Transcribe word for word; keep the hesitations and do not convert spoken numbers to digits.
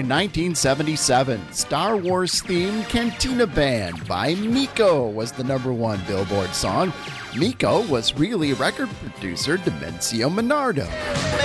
in nineteen seventy-seven, Star Wars-themed Cantina Band by Miko was the number one Billboard song. Miko was really record producer Dimencio Minardo.